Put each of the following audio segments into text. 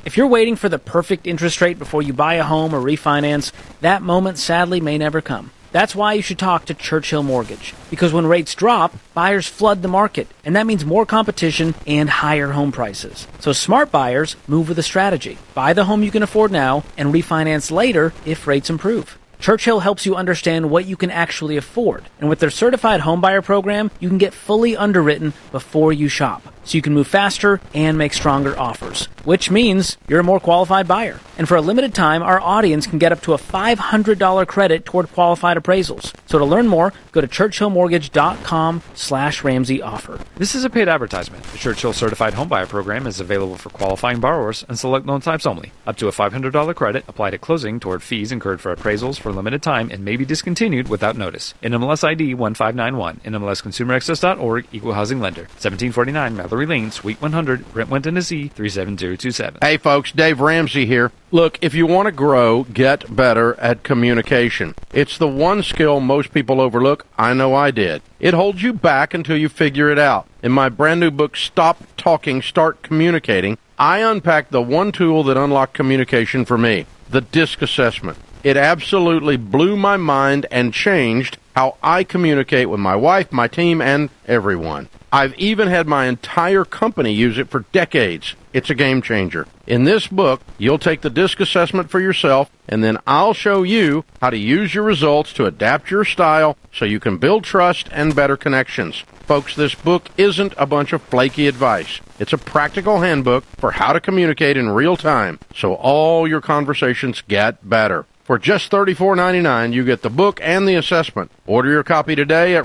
If you're waiting for the perfect interest rate before you buy a home or refinance, that moment sadly may never come. That's why you should talk to Churchill Mortgage. Because when rates drop, buyers flood the market, and that means more competition and higher home prices. So smart buyers move with a strategy. Buy the home you can afford now and refinance later if rates improve. Churchill helps you understand what you can actually afford. And with their certified homebuyer program, you can get fully underwritten before you shop. So you can move faster and make stronger offers, which means you're a more qualified buyer. And for a limited time, our audience can get up to a $500 credit toward qualified appraisals. So to learn more, go to churchillmortgage.com/Ramsey offer. This is a paid advertisement. The Churchill Certified Homebuyer Program is available for qualifying borrowers and select loan types only. Up to a $500 credit applied at closing toward fees incurred for appraisals for a limited time and may be discontinued without notice. NMLS ID 1591. NMLSConsumerAccess.org. Equal Housing Lender. 1749 Mallory Lane, Suite 100, Brentwood, Tennessee 37027. Hey folks, Dave Ramsey here. Look, if you want to grow, get better at communication. It's the one skill most people overlook. I know I did. It holds you back until you figure it out. In my brand new book, Stop Talking, Start Communicating, I unpacked the one tool that unlocked communication for me, the DISC assessment. It absolutely blew my mind and changed how I communicate with my wife, my team, and everyone. I've even had my entire company use it for decades. It's a game changer. In this book, you'll take the DISC assessment for yourself, and then I'll show you how to use your results to adapt your style so you can build trust and better connections. Folks, this book isn't a bunch of flaky advice. It's a practical handbook for how to communicate in real time so all your conversations get better. For just $34.99, you get the book and the assessment. Order your copy today at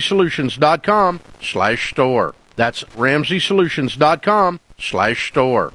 RamseySolutions.com/store. That's RamseySolutions.com/store.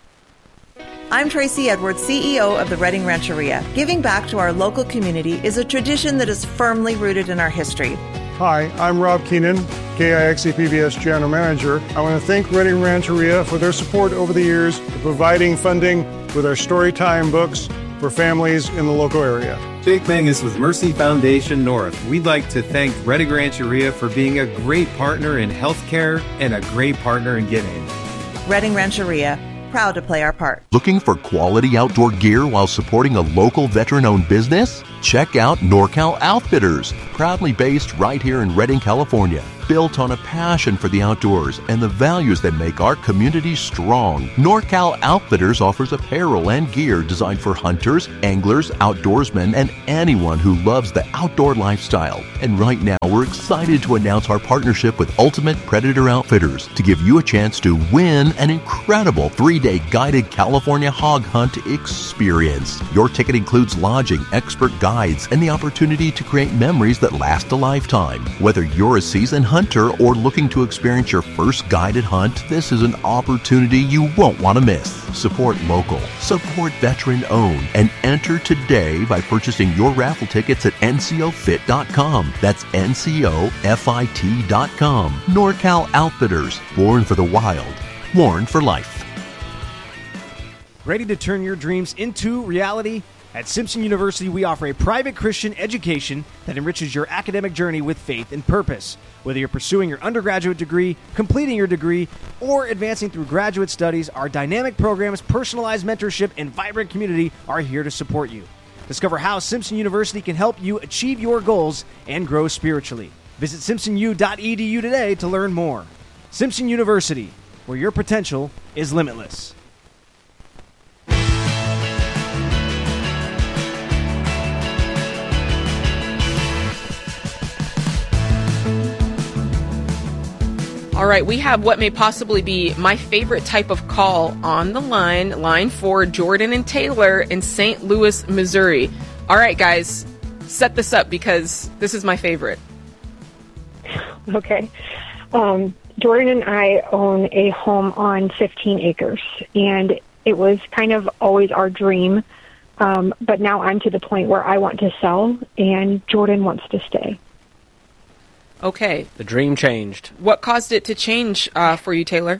I'm Tracy Edwards, CEO of the Redding Rancheria. Giving back to our local community is a tradition that is firmly rooted in our history. Hi, I'm Rob Keenan, KIXE PBS General Manager. I want to thank Redding Rancheria for their support over the years, providing funding with our Storytime books for families in the local area. Jake Mangus with Mercy Foundation North. We'd like to thank Redding Rancheria for being a great partner in healthcare and a great partner in giving. Redding Rancheria, proud to play our part. Looking for quality outdoor gear while supporting a local veteran-owned business? Check out NorCal Outfitters, proudly based right here in Redding, California. Built on a passion for the outdoors and the values that make our community strong, NorCal Outfitters offers apparel and gear designed for hunters, anglers, outdoorsmen, and anyone who loves the outdoor lifestyle. And right now, we're excited to announce our partnership with Ultimate Predator Outfitters to give you a chance to win an incredible 3-day guided California hog hunt experience. Your ticket includes lodging, expert guides, and the opportunity to create memories that last a lifetime. Whether you're a seasoned hunter or looking to experience your first guided hunt, this is an opportunity you won't want to miss. Support local, support veteran-owned, and enter today by purchasing your raffle tickets at ncofit.com. That's ncofit.com. NorCal Outfitters, born for the wild, worn for life. Ready to turn your dreams into reality? At Simpson University, we offer a private Christian education that enriches your academic journey with faith and purpose. Whether you're pursuing your undergraduate degree, completing your degree, or advancing through graduate studies, our dynamic programs, personalized mentorship, and vibrant community are here to support you. Discover how Simpson University can help you achieve your goals and grow spiritually. Visit simpsonu.edu today to learn more. Simpson University, where your potential is limitless. All right, we have what may possibly be my favorite type of call on the line 4, Jordan and Taylor in St. Louis, Missouri. All right, guys, set this up because this is my favorite. Okay. Jordan and I own a home on 15 acres, and it was kind of always our dream, but now I'm to the point where I want to sell, and Jordan wants to stay. Okay. The dream changed. What caused it to change for you, Taylor?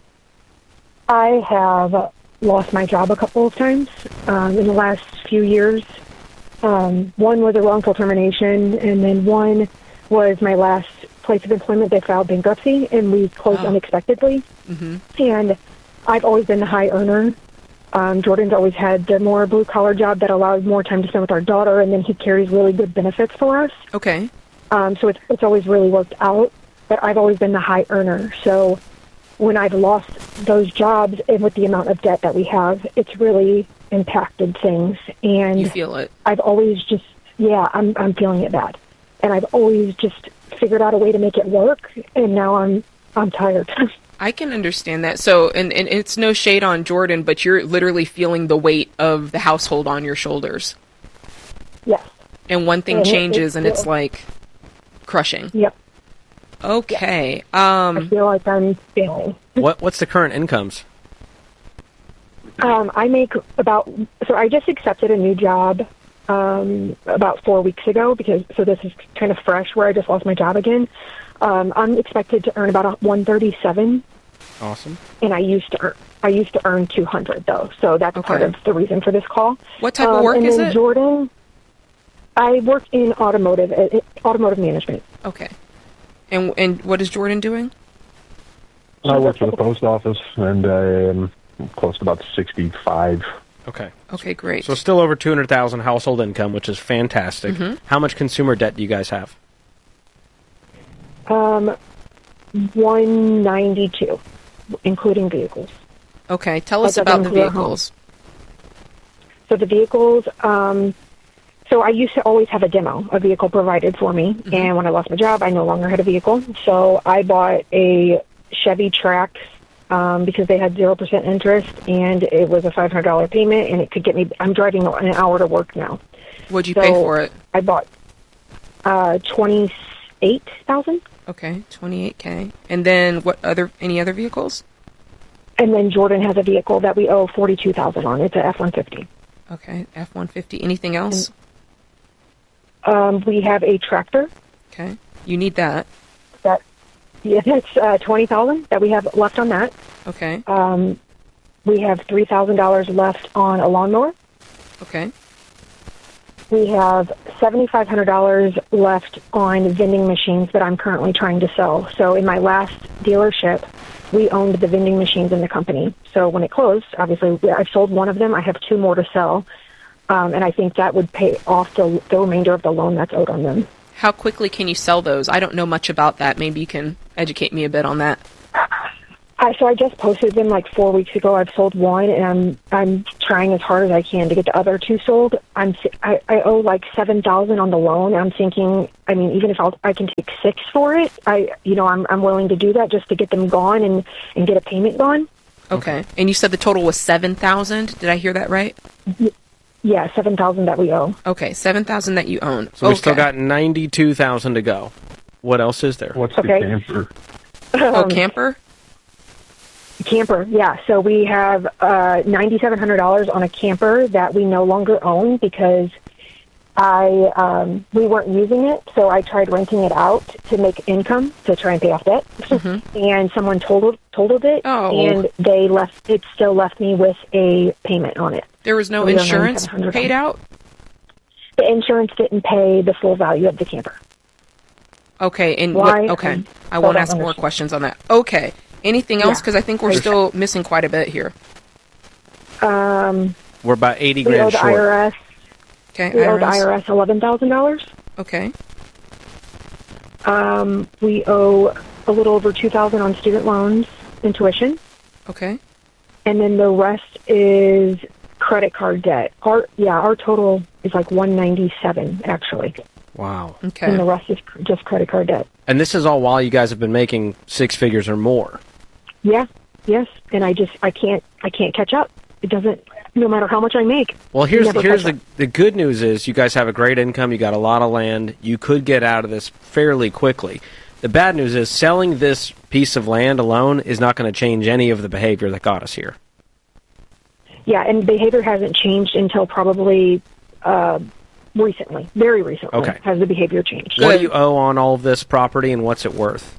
I have lost my job a couple of times in the last few years. One was a wrongful termination, and then one was my last place of employment. They filed bankruptcy, and we closed unexpectedly. Mm-hmm. And I've always been the high earner, Jordan's always had the more blue-collar job that allows more time to spend with our daughter, and then he carries really good benefits for us. Okay. So it's always really worked out, but I've always been the high earner. So when I've lost those jobs and with the amount of debt that we have, it's really impacted things. And you feel it. I've always just, I'm feeling it bad. And I've always just figured out a way to make it work, and now I'm tired. I can understand that. So, and it's no shade on Jordan, but you're literally feeling the weight of the household on your shoulders. Yes. And one thing changes, and it's like crushing. Yep. Okay. Yep. I feel like I'm failing. What's the current incomes? I make so I just accepted a new job about 4 weeks ago, so this is kind of fresh where I just lost my job again. I'm expected to earn about $137. Awesome. And I used to earn $200 though, so that's part of the reason for this call. What type of work is it? Jordan, I work in automotive management. Okay. And what is Jordan doing? I work for the post office, and I am close to about 65. Okay. Okay, great. So still over $200,000 household income, which is fantastic. Mm-hmm. How much consumer debt do you guys have? $192, including vehicles. Okay, tell us about the vehicles. So the vehicles, so I used to always have a vehicle provided for me, and when I lost my job, I no longer had a vehicle. So I bought a Chevy Trax because they had 0% interest, and it was a $500 payment, and it could get me, I'm driving an hour to work now. What'd you pay for it? I bought $28,000. Okay, $28K. And then any other vehicles? And then Jordan has a vehicle that we owe $42,000 on. It's an F-150. Okay, F-150. Anything else? We have a tractor. Okay, you need that. That's $20,000 that we have left on that. Okay. We have $3,000 left on a lawnmower. Okay. We have $7,500 left on vending machines that I'm currently trying to sell. So in my last dealership, we owned the vending machines in the company. So when it closed, obviously, I've sold one of them. I have 2 more to sell. And I think that would pay off the remainder of the loan that's owed on them. How quickly can you sell those? I don't know much about that. Maybe you can educate me a bit on that. So I just posted them like 4 weeks ago. I've sold one, and I'm trying as hard as I can to get the other 2 sold. I owe like $7,000 on the loan. I'm thinking, I mean, even if I can take 6 for it, I'm willing to do that just to get them gone and get a payment gone. Okay. And you said the total was $7,000. Did I hear that right? Yeah, $7,000 that we owe. Okay, $7,000 that you own. So we still got $92,000 to go. What else is there? What's the camper? Camper? Camper, yeah. So we have $9,700 on a camper that we no longer own because we weren't using it. So I tried renting it out to make income to try and pay off debt. Mm-hmm. And someone totaled it, and it still left me with a payment on it. There was no insurance paid out? The insurance didn't pay the full value of the camper. Okay, and why? Okay, I won't ask more questions on that. Okay, anything else? Because I think we're still missing quite a bit here. We're about $80,000 we owe the short. IRS. Okay, we owe the IRS $11,000. Okay. We owe a little over $2,000 on student loans and tuition. Okay. And then the rest is credit card debt. Our total is like $197 actually. Wow. Okay. And the rest is just credit card debt. And this is all while you guys have been making 6 figures or more. Yeah. Yes. And I can't catch up. It doesn't, no matter how much I make. Well, here's the good news is you guys have a great income. You got a lot of land. You could get out of this fairly quickly. The bad news is selling this piece of land alone is not going to change any of the behavior that got us here. Yeah, and behavior hasn't changed until probably recently, very recently. Okay. Has the behavior changed. What do you owe on all of this property, and what's it worth?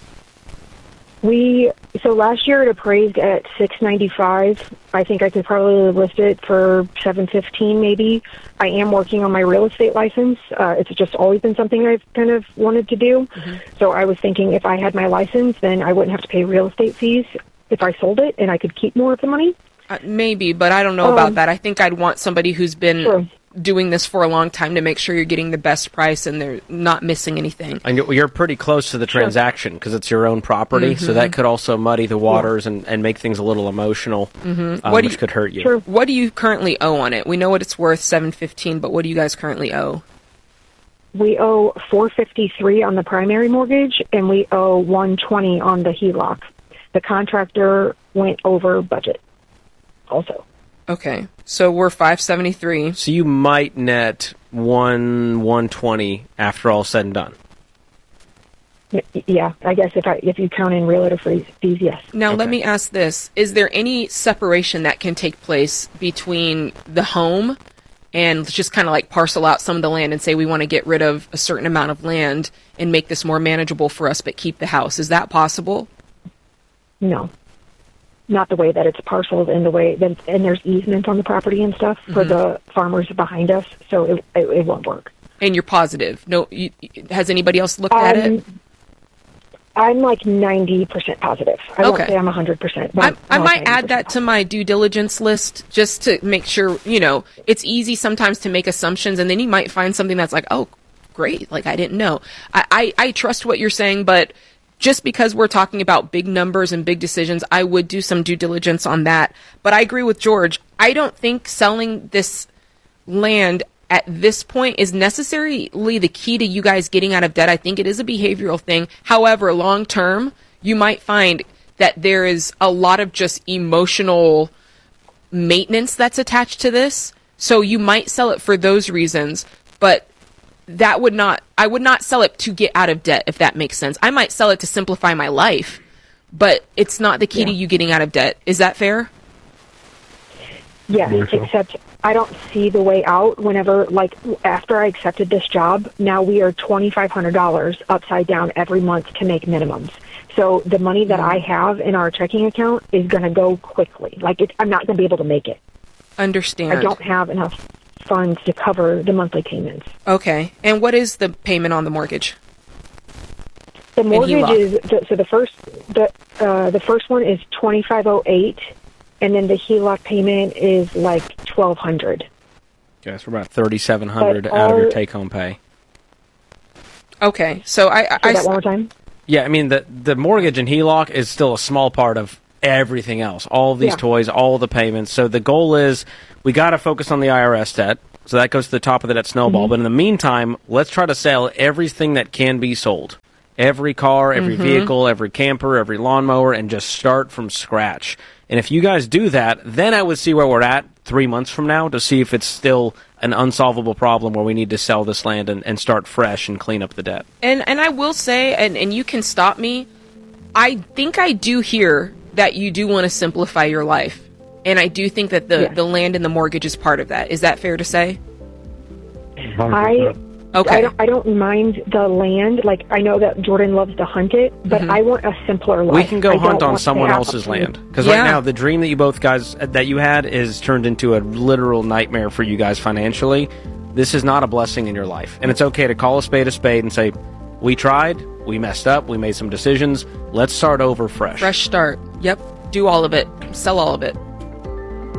So last year it appraised at $695. I think I could probably list it for $715 maybe. I am working on my real estate license. It's just always been something I've kind of wanted to do. Mm-hmm. So I was thinking if I had my license, then I wouldn't have to pay real estate fees. if I sold it and I could keep more of the money. Maybe, but I don't know about that. I think I'd want somebody who's been doing this for a long time to make sure you're getting the best price and they're not missing anything. And you're pretty close to the transaction because it's your own property, so that could also muddy the waters and make things a little emotional, which could hurt you. Sure. What do you currently owe on it? We know what it's worth, $715, but what do you guys currently owe? We owe $453 on the primary mortgage, and we owe $120 on the HELOC. The contractor went over budget also. Okay, so we're $573. So you might net $120 after all said and done. Yeah, I guess if you count in realtor fees, yes. Now let me ask this: is there any separation that can take place between the home and just kind of like parcel out some of the land and say we want to get rid of a certain amount of land and make this more manageable for us, but keep the house? Is that possible? No. Not the way that it's parceled, and the way that, and there's easement on the property and stuff for the farmers behind us, so it won't work. And you're positive? No, has anybody else looked at it? I'm like 90% positive. I won't say I'm 100%. But I might add that to my due diligence list just to make sure, it's easy sometimes to make assumptions, and then you might find something that's like, oh, great, like I didn't know. I trust what you're saying, but just because we're talking about big numbers and big decisions, I would do some due diligence on that. But I agree with George. I don't think selling this land at this point is necessarily the key to you guys getting out of debt. I think it is a behavioral thing. However, long term, you might find that there is a lot of just emotional maintenance that's attached to this. So you might sell it for those reasons, but I would not sell it to get out of debt, if that makes sense. I might sell it to simplify my life, but it's not the key to you getting out of debt. Is that fair? Yeah, except I don't see the way out whenever, after I accepted this job, now we are $2,500 upside down every month to make minimums. So the money that I have in our checking account is going to go quickly. I'm not going to be able to make it. Understand. I don't have enough funds to cover the monthly payments. Okay. And what is the payment on the mortgage? The mortgage is the first one is $2,508, and then the HELOC payment is like $1,200. Okay, so we're about $3,700 out of your take-home pay. Okay, so Say that one more time. Yeah, I mean the mortgage and HELOC is still a small part of everything else. All of these toys, all the payments. So the goal is we got to focus on the IRS debt. So that goes to the top of the debt snowball. But in the meantime, let's try to sell everything that can be sold. Every car, every vehicle, every camper, every lawnmower, and just start from scratch. And if you guys do that, then I would see where we're at 3 months from now to see if it's still an unsolvable problem where we need to sell this land and start fresh and clean up the debt. And I will say, and you can stop me, I think I do hear that you do want to simplify your life. And I do think that the land and the mortgage is part of that. Is that fair to say? 100%. Okay. I don't mind the land. I know that Jordan loves to hunt it, but I want a simpler life. We can go hunt on someone else's land. Because right now, the dream that you had is turned into a literal nightmare for you guys financially. This is not a blessing in your life. And it's okay to call a spade and say, we tried, we messed up, we made some decisions, let's start over fresh. Fresh start. Yep. Do all of it. Sell all of it.